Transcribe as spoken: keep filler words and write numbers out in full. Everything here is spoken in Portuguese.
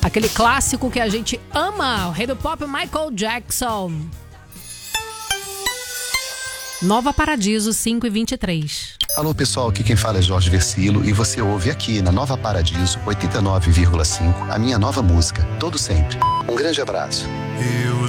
Aquele clássico que a gente ama, o rei do pop Michael Jackson. Nova Paradiso, cinco e vinte e três. Alô pessoal, aqui quem fala é Jorge Versilo e você ouve aqui na Nova Paradiso oitenta e nove vírgula cinco a minha nova música, Todo Sempre. Um grande abraço. Eu